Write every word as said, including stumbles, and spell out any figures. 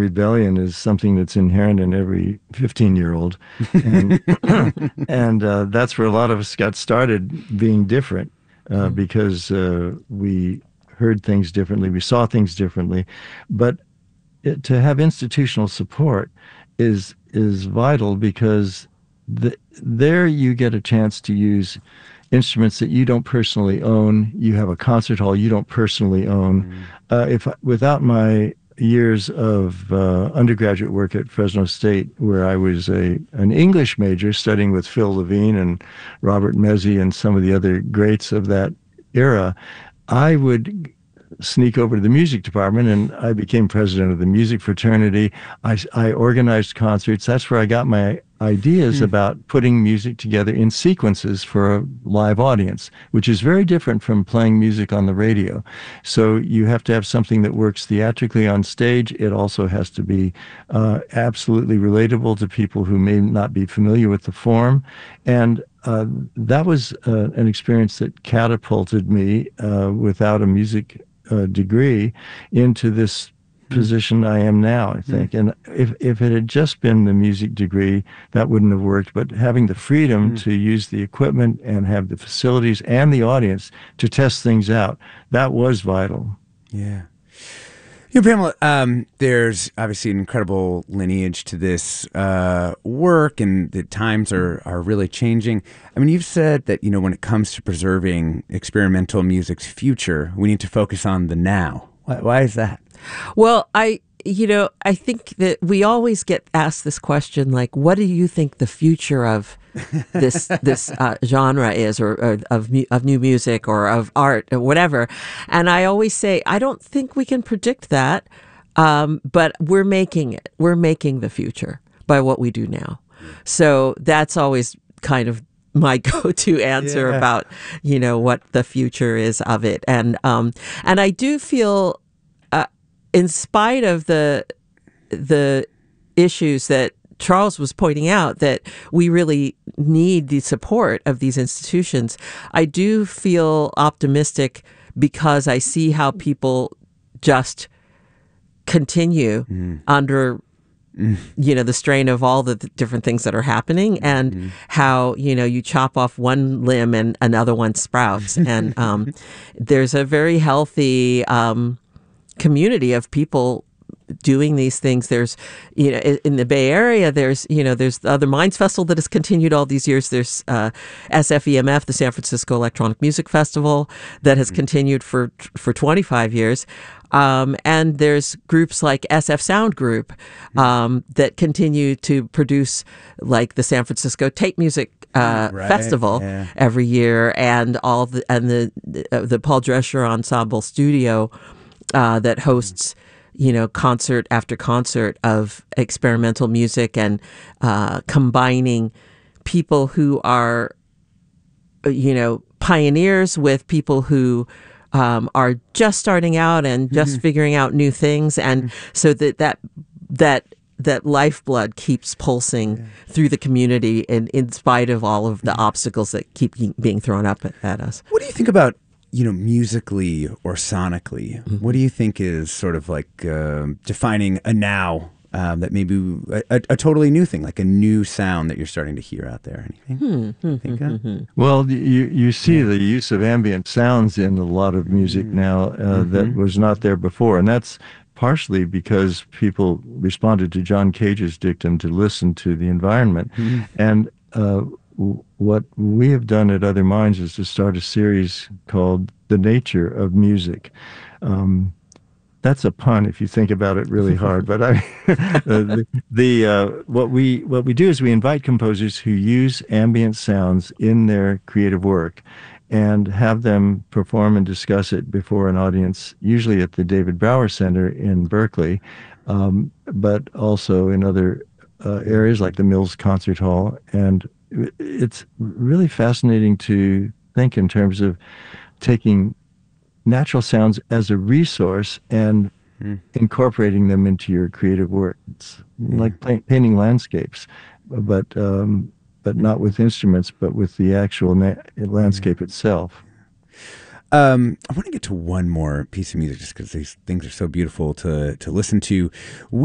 rebellion is something that's inherent in every fifteen-year-old. And, and uh, that's where a lot of us got started being different uh, because uh, we heard things differently, we saw things differently. But it, to have institutional support is is vital because the, there you get a chance to use instruments that you don't personally own. You have a concert hall you don't personally own. Mm. Uh, if without my years of uh, undergraduate work at Fresno State, where I was a an English major studying with Phil Levine and Robert Mezzi and some of the other greats of that era, I would sneak over to the music department, and I became president of the music fraternity. I, I organized concerts. That's where I got my ideas mm. about putting music together in sequences for a live audience, which is very different from playing music on the radio. So you have to have something that works theatrically on stage. It also has to be uh, absolutely relatable to people who may not be familiar with the form. And uh, that was uh, an experience that catapulted me uh, without a music Uh, degree into this position I am now, I think. Mm. And if if it had just been the music degree, that wouldn't have worked. But having the freedom mm. to use the equipment and have the facilities and the audience to test things out, that was vital. Yeah. You know, Pamela, um, there's obviously an incredible lineage to this uh, work, and the times are, are really changing. I mean, you've said that, you know, when it comes to preserving experimental music's future, we need to focus on the now. Why, why is that? Well, I, you know, I think that we always get asked this question, like, what do you think the future of this this uh, genre is, or, or of of new music, or of art, or whatever? And I always say, I don't think we can predict that, um, but we're making it. We're making the future by what we do now. So that's always kind of my go-to answer yeah. about, you know, what the future is of it. And um, and I do feel, uh, in spite of the the issues that Charles was pointing out, that we really need the support of these institutions, I do feel optimistic because I see how people just continue mm. under, mm. you know, the strain of all the th- different things that are happening, and mm. how, you know, you chop off one limb and another one sprouts. And um, there's a very healthy um, community of people doing these things. There's, you know, in the Bay Area, there's, you know, there's the Other Minds Festival that has continued all these years. There's uh, S F E M F, the San Francisco Electronic Music Festival, that has mm-hmm. continued for for twenty-five years. Um, and there's groups like S F Sound Group um, that continue to produce, like the San Francisco Tape Music uh, right, Festival yeah. every year, and all the and the uh, the Paul Drescher Ensemble Studio uh, that hosts, you know, concert after concert of experimental music, and uh, combining people who are, you know, pioneers with people who um, are just starting out and just mm-hmm. figuring out new things, and mm-hmm. so that that that that lifeblood keeps pulsing yeah. through the community, in, in spite of all of the mm-hmm. obstacles that keep being thrown up at, at us. What do you think about, you know, musically or sonically? Mm-hmm. What do you think is sort of like uh, defining a now um, that maybe a, a totally new thing, like a new sound that you're starting to hear out there? Anything? Hmm. Think of? Hmm. Well, you you see yeah. the use of ambient sounds in a lot of music mm-hmm. now uh, mm-hmm. that was not there before, and that's partially because people responded to John Cage's dictum to listen to the environment. Mm-hmm. And uh, w- what we have done at Other Minds is to start a series called The Nature of Music. Um, that's a pun if you think about it really hard, but I, the, the uh, what we what we do is we invite composers who use ambient sounds in their creative work, and have them perform and discuss it before an audience, usually at the David Brower Center in Berkeley, um, but also in other uh, areas like the Mills Concert Hall. And it's really fascinating to think in terms of taking natural sounds as a resource and mm. incorporating them into your creative work. It's yeah. like pa- painting landscapes, but um, but not with instruments, but with the actual na- landscape itself. Um, I want to get to one more piece of music just because these things are so beautiful to to listen to.